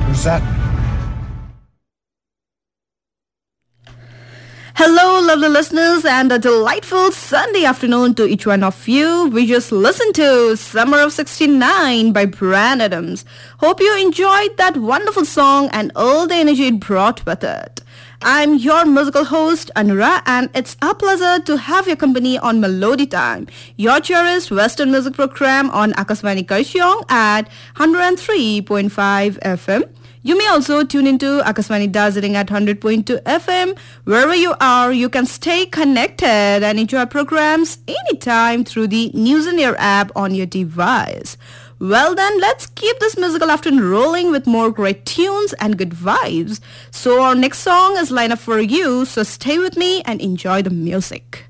present. Hello, lovely listeners, and a delightful Sunday afternoon to each one of you. We just listened to Summer of 69 by Bryan Adams. Hope you enjoyed that wonderful song and all the energy it brought with it. I'm your musical host, Anura, and it's a pleasure to have your company on Melody Time, your cherished Western music program on Akashvani Karshiong at 103.5 FM. You may also tune into Akashvani Darjeeling at 100.2 FM. Wherever you are, you can stay connected and enjoy programs anytime through the News on Air app on your device. Well then, let's keep this musical afternoon rolling with more great tunes and good vibes. So our next song is lined up for you, so stay with me and enjoy the music.